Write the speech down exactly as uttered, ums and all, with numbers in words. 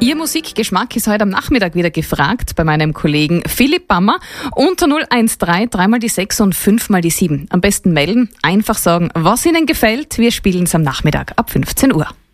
Ihr Musikgeschmack ist heute am Nachmittag wieder gefragt bei meinem Kollegen Philipp Bammer unter null eins drei, drei mal die sechs und fünf mal die sieben. Am besten melden, einfach sagen, was Ihnen gefällt. Wir spielen es am Nachmittag ab fünfzehn Uhr.